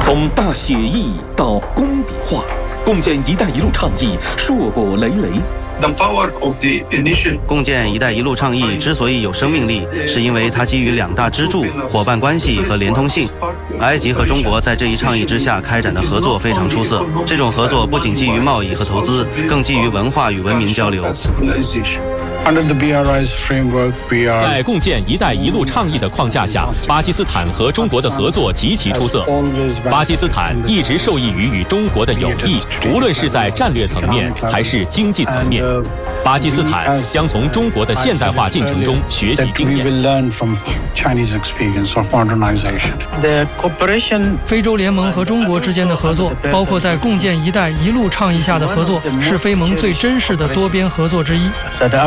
从大写意到工笔画，共建“一带一路”倡议硕果累累。 共建“一带一路”倡议之所以有生命力，是因为它基于两大支柱：伙伴关系和连通性。埃及和中国在这一倡议之下开展的合作非常出色。这种合作不仅基于贸易和投资，更基于文化与文明交流。 在共建“一带一路”倡议的框架下，巴基斯坦和中国的合作极其出色。巴基斯坦一直受益于与中国的友谊，无论是在战略层面还是经济层面。巴基斯坦将从中国的现代化进程中学习经验。 非洲联盟和中国之间的合作，包括在共建“一带一路”倡议下的合作，是非盟最真实的多边合作之一。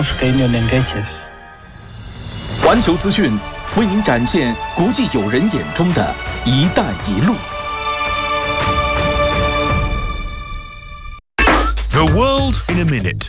环球资讯为您展现国际友人眼中的一带一路。 The world in a minute。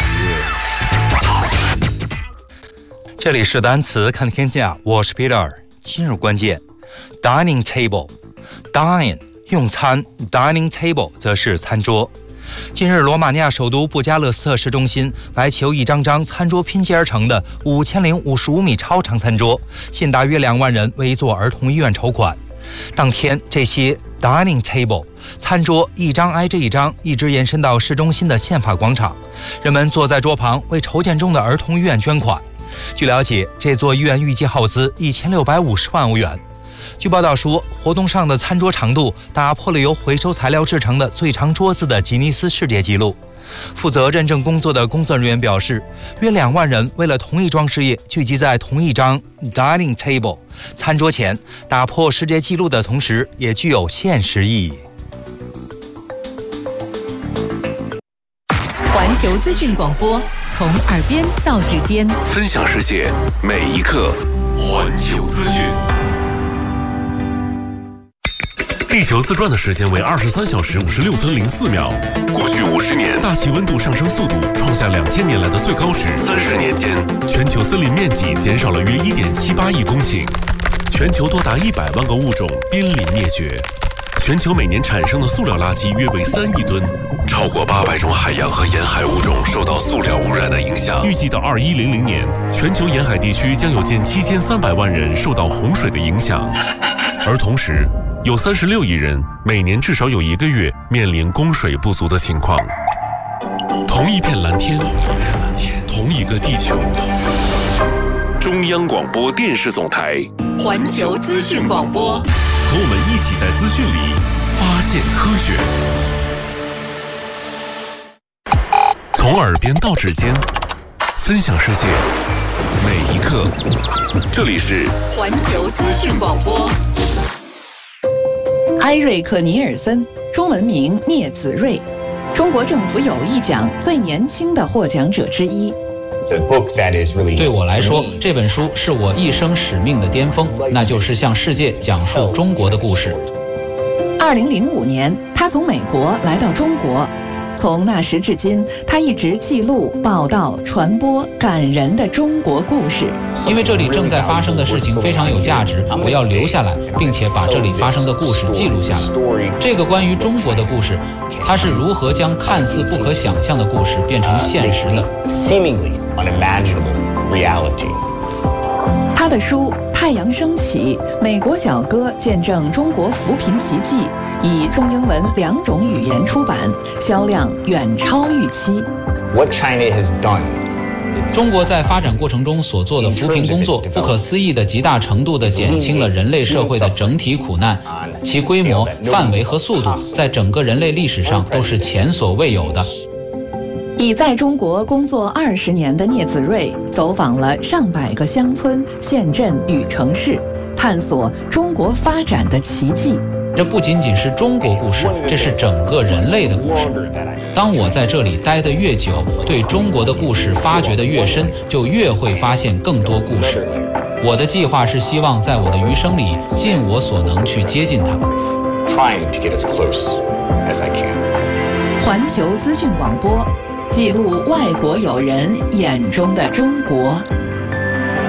这里是单词看天下，我是 Peter。今日关键 ：dining table。dine 用餐 ，dining table 则是餐桌。近日，罗马尼亚首都布加勒斯特市中心白求一张张餐桌拼接而成的5055米超长餐桌，吸引大约2万人为一座儿童医院筹款。当天，这些 dining table 餐桌一张挨着一张，一直延伸到市中心的宪法广场，人们坐在桌旁为筹建中的儿童医院捐款。据了解，这座医院预计耗资1650万欧元。据报道说，活动上的餐桌长度打破了由回收材料制成的最长桌子的吉尼斯世界纪录。负责认证工作的工作人员表示，约2万人为了同一桩事业聚集在同一张 dining table 餐桌前，打破世界纪录的同时，也具有现实意义。 环球资讯广播，从耳边到指尖， 分享世界每一刻。环球资讯。地球自转的时间为23小时56分04秒。过去50年，大气温度上升速度创下2000年来的最高值。30年间，全球森林面积减少了约1.78亿公顷，全球多达100万个物种濒临灭绝。全球每年产生的塑料垃圾约为3亿吨，超过800种海洋和沿海物种受到塑料污染的影响。预计到2100年，全球沿海地区将有近7300万人受到洪水的影响，而同时，有36亿人每年至少有1个月面临供水不足的情况。同一片蓝天，同一个地球。中央广播电视总台环球资讯广播， 和我们一起在资讯里发现科学。从耳边到指尖，分享世界每一刻。这里是环球资讯广播。埃瑞克·尼尔森，中文名聂子睿，中国政府友谊奖最年轻的获奖者之一。 对我来说，这本书是我一生使命的巅峰，那就是向世界讲述中国的故事。 2005年，他从美国来到中国。从那时至今，他一直记录、报道、传播感人的中国故事。 因为这里正在发生的事情非常有价值，我要留下来，并且把这里发生的故事记录下来。这个关于中国的故事，它是如何将看似不可想象的故事变成现实的。他的书《太阳升起》《美国小哥见证中国扶贫奇迹》以中英文2种语言出版，销量远超预期。中国在发展过程中所做的扶贫工作，不可思议的极大程度地减轻了人类社会的整体苦难，其规模、范围和速度在整个人类历史上都是前所未有的。已在中国工作20年的聂子睿走访了上百个乡村、县镇与城市，探索中国发展的奇迹。这不仅仅是中国故事，这是整个人类的故事。当我在这里待得越久，对中国的故事发掘得越深，就越会发现更多故事。我的计划是希望在我的余生里尽我所能去接近它。环球资讯广播，记录外国友人眼中的中国。